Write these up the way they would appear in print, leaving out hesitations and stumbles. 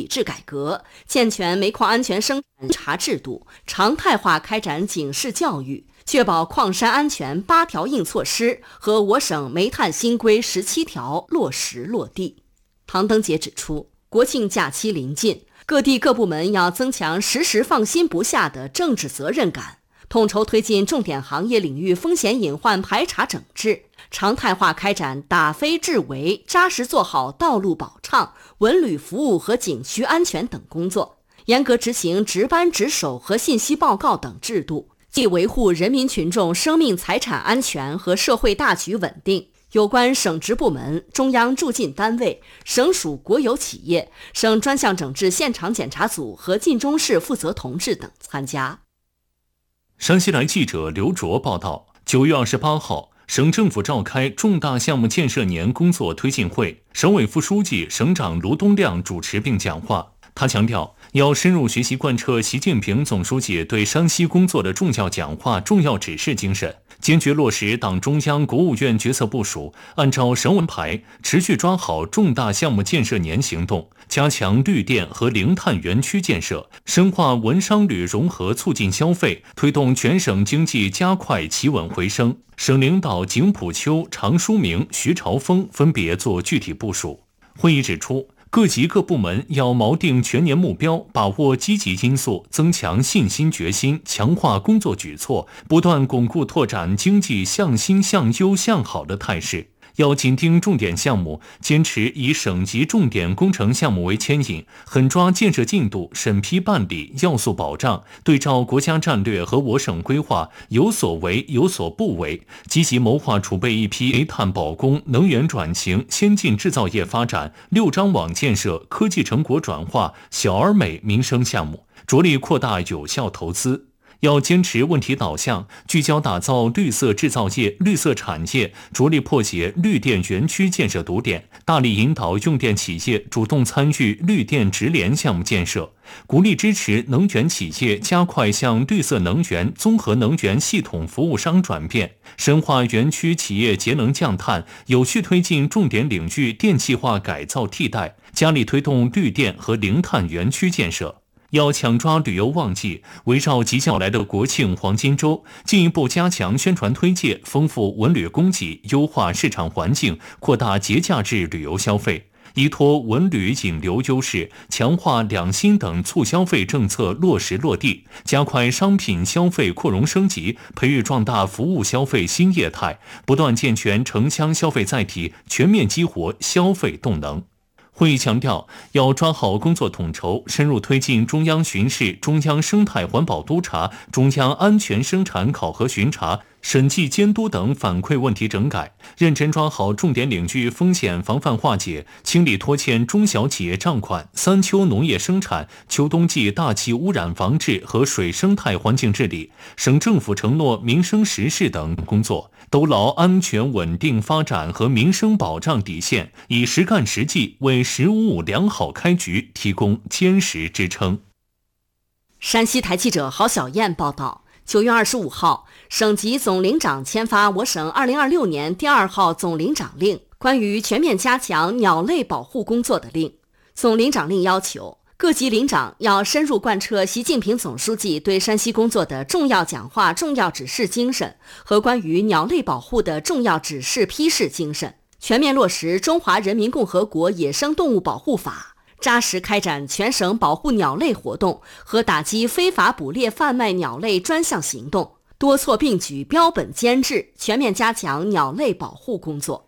制改革，健全煤矿安全生产查制度，常态化开展警示教育，确保矿山安全8条硬措施和我省煤炭新规17条落实落地。唐登杰指出，国庆假期临近，各地各部门要增强时时放心不下的政治责任感，统筹推进重点行业领域风险隐患排查整治，常态化开展打非治围，扎实做好道路保畅、文旅服务和景区安全等工作，严格执行值班值守和信息报告等制度，既维护人民群众生命财产安全和社会大局稳定。有关省直部门、中央驻晋单位、省属国有企业、省专项整治现场检查组和晋中市负责同志等参加。 山西来记者刘卓报道，9月28号，省政府召开重大项目建设年工作推进会，省委副书记、省长卢东亮主持并讲话。他强调，要深入学习贯彻习近平总书记对山西工作的重要讲话、重要指示精神，坚决落实党中央、国务院决策部署，按照省委安排，持续抓好重大项目建设年行动，加强绿电和零碳园区建设，深化文商旅融合，促进消费，推动全省经济加快企稳回升。省领导景朴秋、常书明、徐朝峰分别作具体部署。会议指出，各级各部门要锚定全年目标，把握积极因素，增强信心决心，强化工作举措，不断巩固拓展经济向新向优向好的态势。要紧盯重点项目，坚持以省级重点工程项目为牵引，狠抓建设进度、审批办理、要素保障，对照国家战略和我省规划，有所为有所不为，积极谋划储备一批煤炭保供、能源转型、先进制造业发展、6张网建设、科技成果转化、小而美民生项目，着力扩大有效投资。要坚持问题导向，聚焦打造绿色制造业、绿色产业，着力破解绿电园区建设堵点，大力引导用电企业主动参与绿电直联项目建设，鼓励支持能源企业加快向绿色能源、综合能源系统服务商转变，深化园区企业节能降碳，有序推进重点领域电气化改造替代，加力推动绿电和零碳园区建设。要抢抓旅游旺季，围绕即将到来的国庆黄金周，进一步加强宣传推介，丰富文旅供给，优化市场环境，扩大节假日旅游消费，依托文旅引流优势，强化两新等促消费政策落实落地，加快商品消费扩容升级，培育壮大服务消费新业态，不断健全城乡消费载体，全面激活消费动能。会议强调，要抓好工作统筹，深入推进中央巡视、中央生态环保督查、中央安全生产考核巡查、审计监督等反馈问题整改，认真抓好重点领域风险防范化解，清理拖欠中小企业账款、3秋农业生产、秋冬季大气污染防治和水生态环境治理、省政府承诺民生实事等工作，都牢安全稳定发展和民生保障底线，以实干实际为“15+5”良好开局提供坚实支撑。 山西台记者郝小燕报道，9月25号，省级总领长签发我省2026年第2号总领长令，关于全面加强鸟类保护工作的令。总领长令要求，各级领长要深入贯彻习近平总书记对山西工作的重要讲话、重要指示精神和关于鸟类保护的重要指示批示精神，全面落实《中华人民共和国野生动物保护法》，扎实开展全省保护鸟类活动和打击非法捕猎贩卖鸟类专项行动，多措并举，标本兼治，全面加强鸟类保护工作。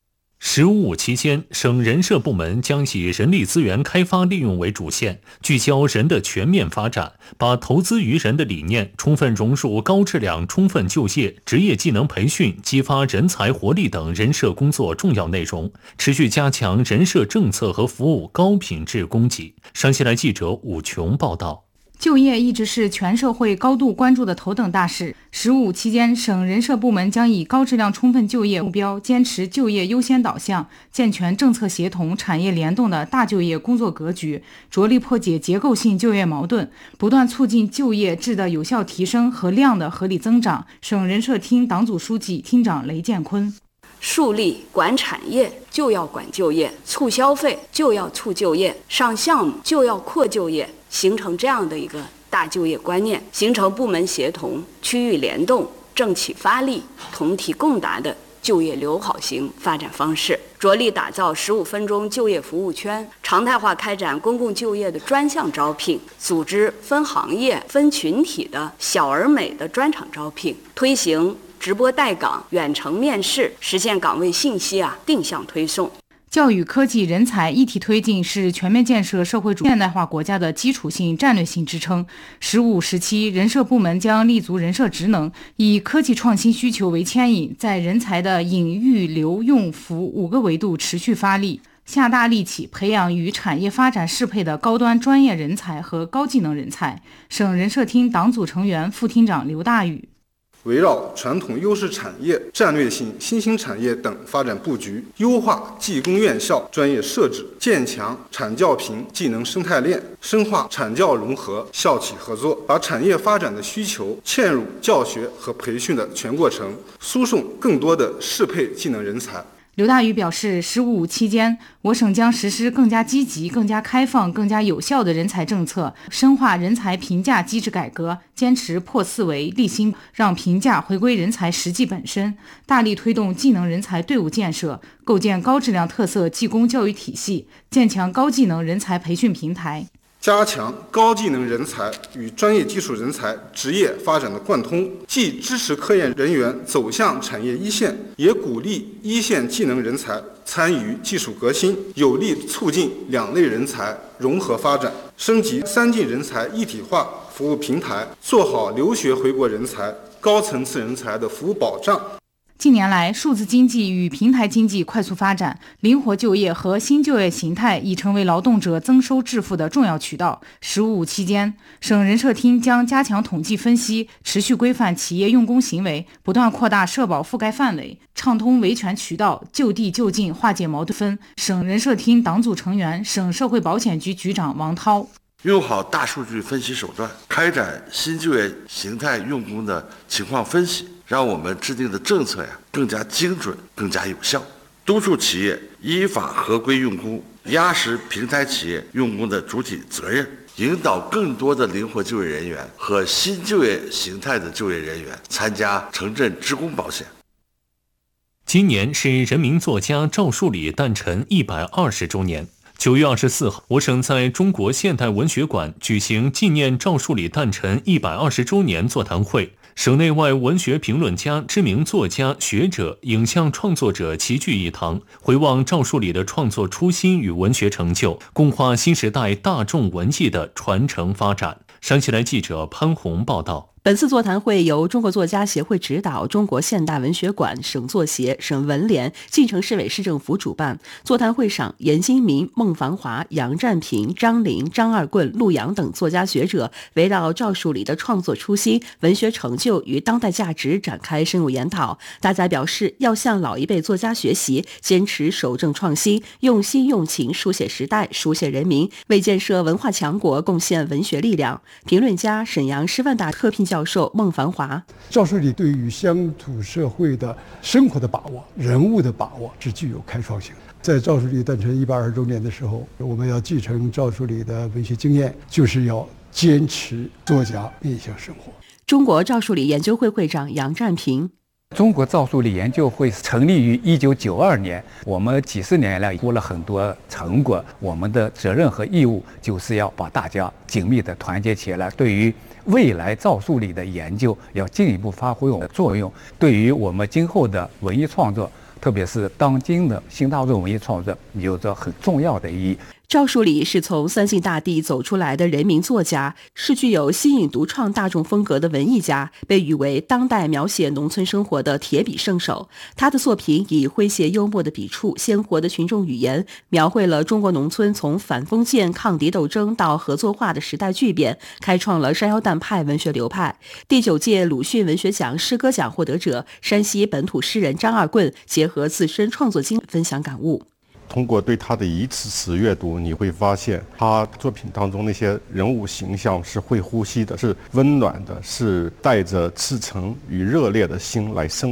“15+5”期间，省人社部门将以人力资源开发利用为主线，聚焦人的全面发展，把投资于人的理念充分融入高质量充分就业、职业技能培训、激发人才活力等人社工作重要内容，持续加强人社政策和服务高品质供给。山西来记者武琼报道。 就业一直是全社会高度关注的头等大事。“15+5”期间，省人社部门将以高质量充分就业目标，坚持就业优先导向，健全政策协同、产业联动的大就业工作格局，着力破解结构性就业矛盾，不断促进就业质的有效提升和量的合理增长。省人社厅党组书记、厅长雷建坤。 树立管产业就要管就业，促消费就要促就业，上项目就要扩就业，形成这样的一个大就业观念，形成部门协同、区域联动、政企发力、同体共达的就业友好型发展方式，着力打造15分钟就业服务圈，常态化开展公共就业的专项招聘，组织分行业、分群体的小而美的专场招聘，推行直播带岗、远程面试，实现岗位信息定向推送。 教育、科技、人才一体推进是全面建设社会主义现代化国家的基础性、战略性支撑。15、17人社部门将立足人社职能，以科技创新需求为牵引，在人才的引、育、留、用、扶5个维度持续发力，下大力气培养与产业发展适配的高端专业人才和高技能人才。省人社厅党组成员、副厅长刘大宇。 围绕传统优势产业、战略性新兴产业等发展布局，优化技工院校专业设置，建强产教评技能生态链，深化产教融合、校企合作，把产业发展的需求嵌入教学和培训的全过程，输送更多的适配技能人才。 刘大宇表示，15期间，我省将实施更加积极、更加开放、更加有效的人才政策，深化人才评价机制改革，坚持破思维、立新，让评价回归人才实际本身，大力推动技能人才队伍建设，构建高质量特色技工教育体系，建强高技能人才培训平台。 加强高技能人才与专业技术人才职业发展的贯通，既支持科研人员走向产业一线，也鼓励一线技能人才参与技术革新，有力促进两类人才融合发展，升级3技人才一体化服务平台，做好留学回国人才、高层次人才的服务保障。 近年来，数字经济与平台经济快速发展，灵活就业和新就业形态已成为劳动者增收致富的重要渠道。15期间，省人社厅将加强统计分析，持续规范企业用工行为，不断扩大社保覆盖范围，畅通维权渠道，就地就近化解矛盾分。省人社厅党组成员、省社会保险局局长王涛。 用好大数据分析手段，开展新就业形态用工的情况分析，让我们制定的政策更加精准、更加有效，督促企业依法合规用工，压实平台企业用工的主体责任，引导更多的灵活就业人员和新就业形态的就业人员参加城镇职工保险。 今年是人民作家赵树理诞辰120周年。9月24号，我省在中国现代文学馆举行纪念赵树理诞辰120周年座谈会，省内外文学评论家、知名作家、学者、影像创作者齐聚一堂，回望赵树理的创作初心与文学成就，共话新时代大众文艺的传承发展。山西来记者潘红报道。 本次座谈会由中国作家协会指导，中国现代文学馆、省作协、省文联、晋城市委市政府主办。座谈会上，严新民、孟繁华、杨占平、张陵、张二棍、陆阳等作家学者围绕赵树理的创作初心、文学成就与当代价值展开深入研讨。大家表示要向老一辈作家学习，坚持守正创新，用心用情书写时代、书写人民，为建设文化强国贡献文学力量。评论家、沈阳师范大特聘教授孟繁华： 赵树理对于乡土社会的生活的把握、人物的把握是具有开创性的。在赵树理诞辰120周年的时候，我们要继承赵树理的文学经验，就是要坚持作家面向生活。 中国赵树理研究会会长杨占平： 中国赵树理研究会成立于1992年，我们几十年来获了很多成果。我们的责任和义务就是要把大家紧密的团结起来，对于未来赵树理的研究要进一步发挥我们的作用，对于我们今后的文艺创作，特别是当今的新大众文艺创作有着很重要的意义。 赵树理是从三晋大地走出来的人民作家，是具有新颖独创大众风格的文艺家，被誉为当代描写农村生活的铁笔圣手。他的作品以诙谐幽默的笔触、鲜活的群众语言，描绘了中国农村从反封建抗敌斗争到合作化的时代巨变，开创了山腰蛋派文学流派。第9届鲁迅文学奖诗歌奖获得者、山西本土诗人张二棍结合自身创作经验分享感悟。 通过对他的一次次阅读，你会发现他作品当中那些人物形象是会呼吸的，是温暖的，是带着赤诚与热烈的心来生活。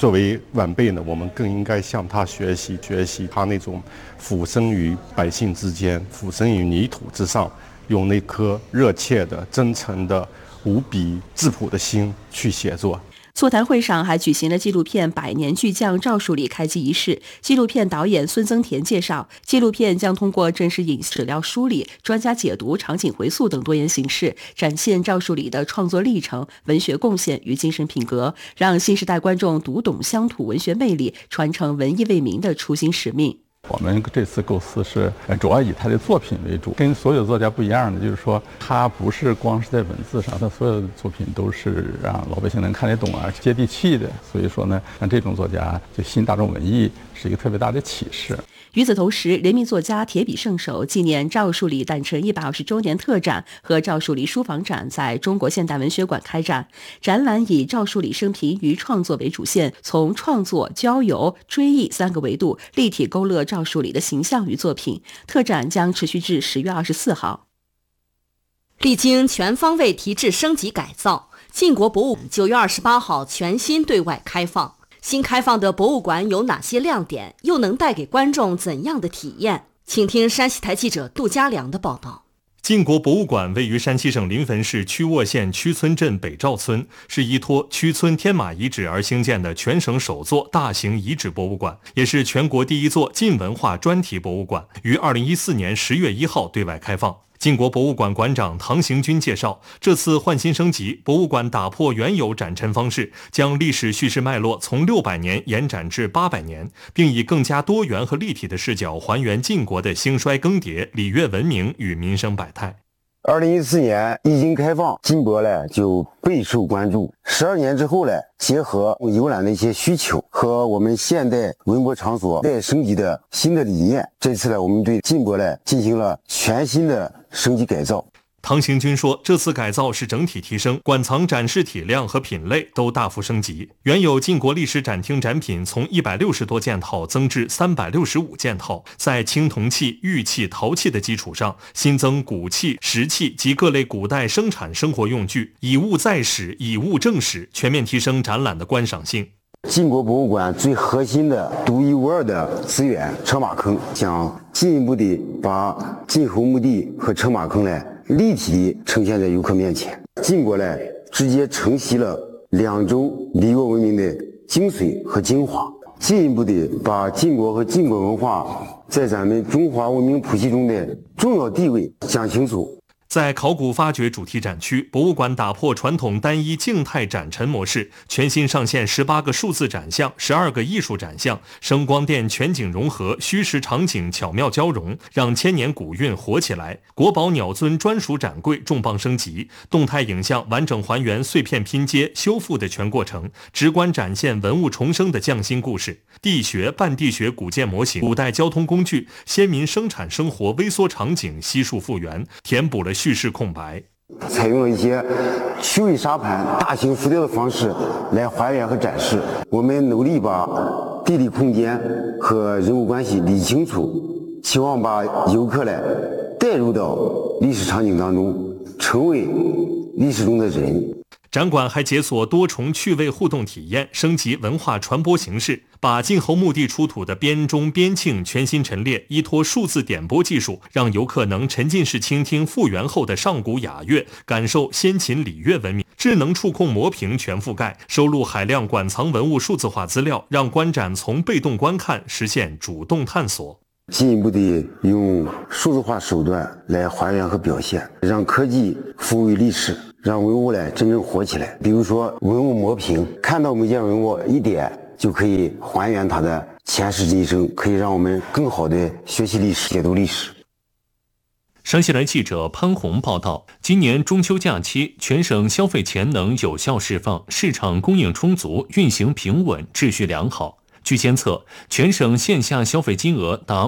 作为晚辈呢，我们更应该向他学习他那种俯身于百姓之间，俯身于泥土之上，用那颗热切的、真诚的、无比质朴的心去写作。 座谈会上还举行了纪录片《百年巨匠赵树理》开机仪式。纪录片导演孙增田介绍，纪录片将通过真实影史料梳理、专家解读、场景回溯等多元形式，展现赵树理的创作历程、文学贡献与精神品格，让新时代观众读懂乡土文学魅力，传承文艺为民的初心使命。 我们这次构思是主要以他的作品为主，跟所有作家不一样的就是说，他不是光是在文字上，他所有的作品都是让老百姓能看得懂啊，接地气的。所以说呢，像这种作家对新大众文艺是一个特别大的启示。 与此同时，人民作家铁笔圣手纪念赵树理诞辰120周年特展和赵树理书房展在中国现代文学馆开展。展览以赵树理生平与创作为主线，从创作、交游、追忆3个维度，立体勾勒赵树理的形象与作品。特展将持续至10月24号。 历经全方位提质升级改造，晋国博物馆9月28号全新对外开放。新开放的博物馆有哪些亮点，又能带给观众怎样的体验？请听山西台记者杜家良的报道。 晋国博物馆位于山西省临汾市曲沃县曲村镇北赵村，是依托曲村天马遗址而兴建的全省首座大型遗址博物馆，也是全国第一座晋文化专题博物馆，于2014年10月1号对外开放。晋国博物馆馆长唐行军介绍，这次换新升级，博物馆打破原有展陈方式，将历史叙事脉络从600年延展至800年，并以更加多元和立体的视角还原晋国的兴衰更迭、礼乐文明与民生百态。 2014年一经开放，晋博呢就备受关注。12年之后呢，结合游览的一些需求和我们现代文博场所在升级的新的理念，这次呢，我们对晋博呢进行了全新的升级改造。 唐行军说，这次改造是整体提升，馆藏展示体量和品类都大幅升级。原有晋国历史展厅展品从160多件套增至365件套，在青铜器、玉器、陶器的基础上，新增骨器、石器及各类古代生产生活用具，以物再史、以物证史，全面提升展览的观赏性。 晋国博物馆最核心的独一无二的资源车马坑，将进一步的把晋侯墓地和车马坑呢立体呈现在游客面前。晋国呢直接承袭了2周礼乐文明的精髓和精华，进一步的把晋国和晋国文化在咱们中华文明谱系中的重要地位讲清楚。 在考古发掘主题展区，博物馆打破传统单一静态展陈模式，全新上线18个数字展项、12个艺术展项，声光电全景融合，虚实场景巧妙交融，让千年古韵活起来。国宝鸟尊专属展柜重磅升级，动态影像完整还原碎片拼接修复的全过程，直观展现文物重生的匠心故事。地学、半地学古建模型、古代交通工具、先民生产生活微缩场景悉数复原，填补了叙事空白。 采用了一些趣味沙盘、大型浮雕的方式来还原和展示。我们努力把地理空间和人物关系理清楚，希望把游客呢带入到历史场景当中，成为历史中的人。 展馆还解锁多重趣味互动体验，升级文化传播形式，把晋侯墓地出土的编钟编磬全新陈列，依托数字点播技术，让游客能沉浸式倾听复原后的上古雅乐，感受先秦礼乐文明。智能触控模屏全覆盖，收录海量馆藏文物数字化资料，让观展从被动观看实现主动探索。 进一步的用数字化手段来还原和表现，让科技服务于历史，让文物呢真正活起来。比如说文物模屏，看到每件文物一点就可以还原它的前世今生，可以让我们更好的学习历史、解读历史。 山西来记者潘红报道，今年中秋假期，全省消费潜能有效释放，市场供应充足，运行平稳，秩序良好。据监测，全省线下消费金额达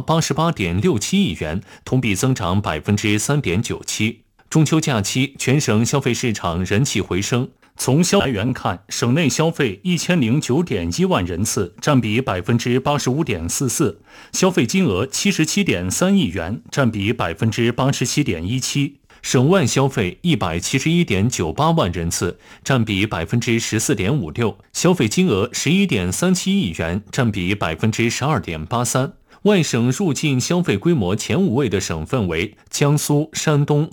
88.67亿元，同比增长3.97%。中秋假期，全省消费市场人气回升。从消费来源看，省内消费1009.1万人次，占比85.44%，消费金额77.3亿元，占比87.17%。 省外消费171.98万人次，占比14.56%，消费金额11.37亿元，占比12.83%。外省入境消费规模前5位的省份为江苏、山东、